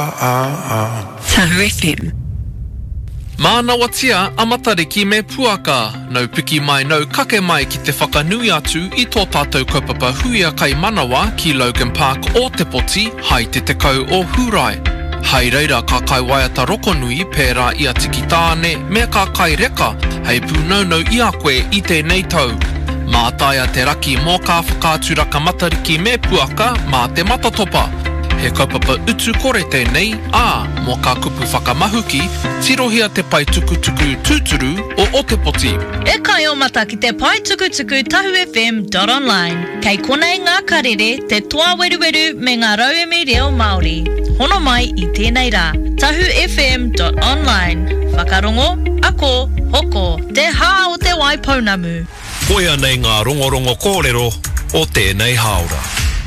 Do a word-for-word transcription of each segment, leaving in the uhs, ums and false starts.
Tahu F M. Mana watia amatariki me puaka, nau piki mai nau kake mai ki te whakanui atu I tō tātou kaupapa huia kai manawa ki Logan Park o Te Poti, hai te tekau o Hurai. Hei reira ka kai waiata rokonui pērā ia tiki tāne, mea ka kai reka, hei pūnaunau I a koe I tēnei tau. Mā taia te raki mō ka whakāturaka matariki me puaka mā te matatopa. He kaupapa utu kore tēnei, ā, mō ka kupu whakamahuki, tirohia te pai tukutuku tūturu o O Te Poti. E kai o mata ki te pai tukutuku tahu F M dot online. Kei konei ngā karere, te toa weruweru me ngā rauemi reo Māori. Hono mai I tēnei rā, tahu F M dot online. Whakarongo, ako, hoko, te hā o te waipounamu. Koia nei ngā rongorongo kōrero o tēnei haora.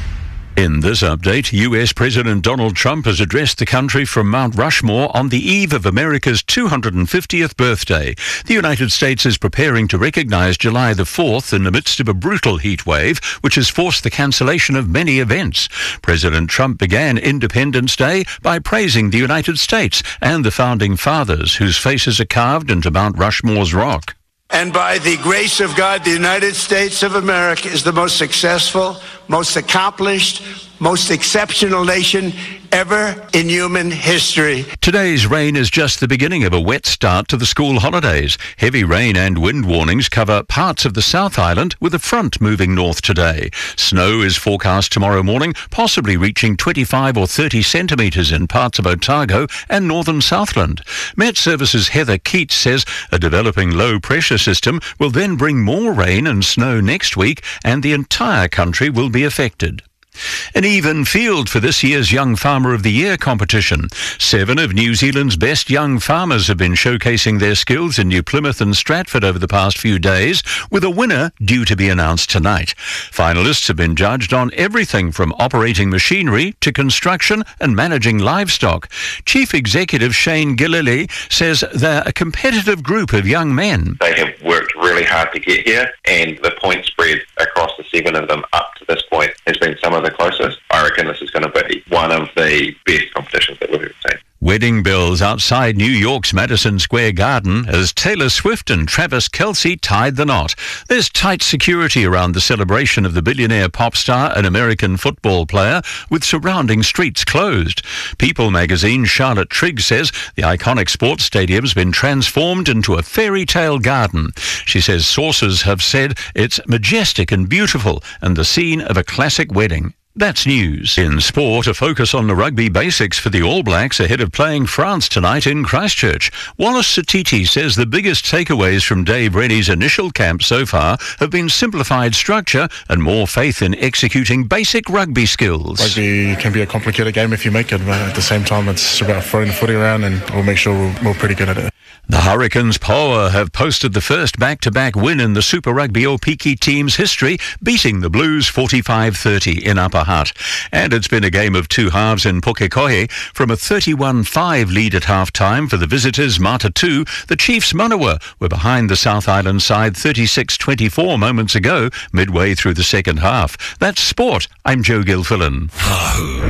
In this update, U S President Donald Trump has addressed the country from Mount Rushmore on the eve of America's two hundred fiftieth birthday. The United States is preparing to recognize July the fourth in the midst of a brutal heat wave, which has forced the cancellation of many events. President Trump began Independence Day by praising the United States and the Founding Fathers, whose faces are carved into Mount Rushmore's rock. And by the grace of God, the United States of America is the most successful, most accomplished, most exceptional nation ever in human history. Today's rain is just the beginning of a wet start to the school holidays. Heavy rain and wind warnings cover parts of the South Island with a front moving north today. Snow is forecast tomorrow morning, possibly reaching twenty-five or thirty centimetres in parts of Otago and northern Southland. Met Services' Heather Keats says a developing low pressure system will then bring more rain and snow next week and the entire country will be affected. An even field for this year's Young Farmer of the Year competition. Seven of New Zealand's best young farmers have been showcasing their skills in New Plymouth and Stratford over the past few days, with a winner due to be announced tonight. Finalists have been judged on everything from operating machinery to construction and managing livestock. Chief Executive Shane Gillilly says they're a competitive group of young men. They have worked really hard to get here, and the point spread across the seven of them up to this point has been some of the closest. I reckon this is going to be one of the best competitions that we've ever seen. Wedding bells outside New York's Madison Square Garden as Taylor Swift and Travis Kelce tied the knot. There's tight security around the celebration of the billionaire pop star and American football player, with surrounding streets closed. People magazine's Charlotte Trigg says the iconic sports stadium's been transformed into a fairy tale garden. She says sources have said it's majestic and beautiful and the scene of a classic wedding. That's news. In sport, a focus on the rugby basics for the All Blacks ahead of playing France tonight in Christchurch. Wallace Satiti says the biggest takeaways from Dave Rennie's initial camp so far have been simplified structure and more faith in executing basic rugby skills. Rugby can be a complicated game if you make it, but at the same time it's about throwing the footy around and we'll make sure we're, we're pretty good at it. The Hurricanes Poa have posted the first back-to-back win in the Super Rugby Opiki team's history, beating the Blues forty-five thirty in Upper Hutt. And it's been a game of two halves in Pukekohe. From a thirty-one five lead at half-time for the visitors Mata two, the Chiefs Manawa were behind the South Island side thirty-six twenty-four moments ago, midway through the second half. That's sport. I'm Joe Gilfillan.